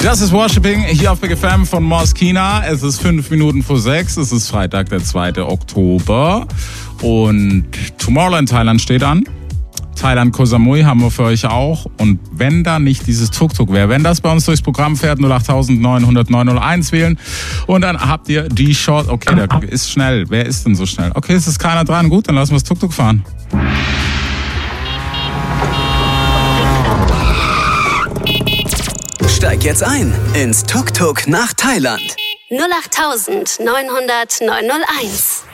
Das ist Worshipping hier auf Big FM von Moskina. Es ist 5 Minuten vor 6. Es ist Freitag, der 2. Oktober. Und Tomorrowland Thailand steht an. Thailand Koh Samui haben wir für euch auch. Und wenn da nicht dieses Tuk-Tuk wäre, wenn das bei uns durchs Programm fährt, 08900 901 wählen. Und dann habt ihr die Chance. Okay, der ist schnell. Wer ist denn so schnell? Okay, es ist keiner dran. Gut, dann lassen wir das Tuk-Tuk fahren. Steig jetzt ein ins Tuk-Tuk nach Thailand. 08900 901.